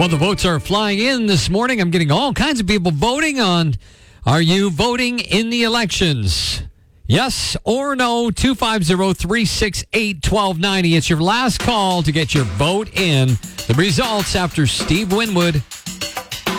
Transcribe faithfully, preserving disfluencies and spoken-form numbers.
Well, the votes are flying in this morning. I'm getting all kinds of people voting on, are you voting in the elections? Yes or no? two five zero, three six eight, one two nine zero. It's your last call to get your vote in. The results after Steve Winwood